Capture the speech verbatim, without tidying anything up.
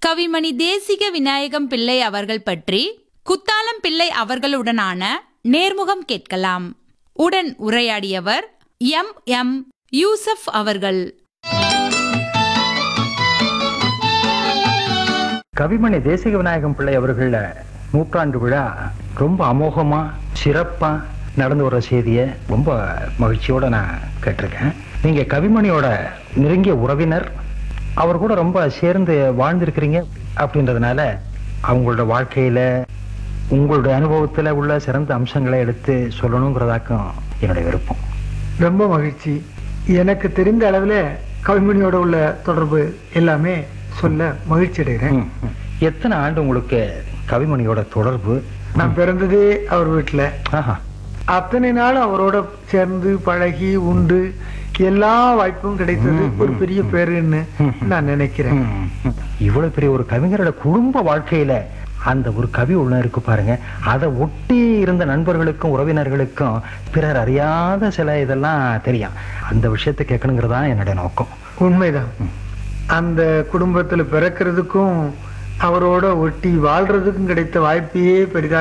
கவிமணி தேசிக விநாயகம் பிள்ளை அவர்கள் பற்றி குத்தாலம் பிள்ளை அவர்களுடனான நேர்முகம் கேட்கலாம். உடன் உரையாடியவர் எம் எம் யூசப் அவர்கள். கவிமணி தேசிக விநாயகம் பிள்ளை அவர்கள நூற்றாண்டு விழா ரொம்ப அமோகமா சிறப்பா நடந்து வர செய்தியை ரொம்ப மகிழ்ச்சியோட நான் கேட்டிருக்கேன். நீங்க கவிமணியோட நெருங்கிய உறவினர், அவர் கூட ரொம்ப சேர்ந்து வாழ்ந்திருக்கிறீங்க. அப்படின்றதுனால அவங்களோட வாழ்க்கையில உங்களுடைய அனுபவத்துல உள்ள சிறந்த அம்சங்களை எடுத்து சொல்லணுங்கிறதாக்கும் என்னுடைய விருப்பம். ரொம்ப மகிழ்ச்சி. எனக்கு தெரிந்த அளவில் கவிமணியோட உள்ள தொடர்பு எல்லாமே சொல்ல மகிழ்ச்சி அடைகிறேன். எத்தனை ஆண்டு உங்களுக்கு கவிமணியோட தொடர்பு? நான் பிறந்ததே அவர் வீட்டில். அத்தனை நாள் அவரோட சேர்ந்து பழகி உண்டு எல்லா வாய்ப்பும் கிடைத்தது ஒரு பெரிய பேருன்னு நான் நினைக்கிறேன். இவ்வளவு பெரிய ஒரு கவிஞரோட குடும்ப வாழ்க்கையில அந்த ஒரு கவி உள்ள இருக்கு பாருங்க. அதை ஒட்டி இருந்த நண்பர்களுக்கும் உறவினர்களுக்கும் பிறர் அறியாத சில இதெல்லாம் தெரியும். அந்த விஷயத்தை கேட்கணுங்கிறதா என்னுடைய நோக்கம். உண்மைதான். அந்த குடும்பத்துல பிறக்கிறதுக்கும் அவரோட ஒட்டி வாழ்றதுக்கும் கிடைத்த வாய்ப்பையே பெரிதாக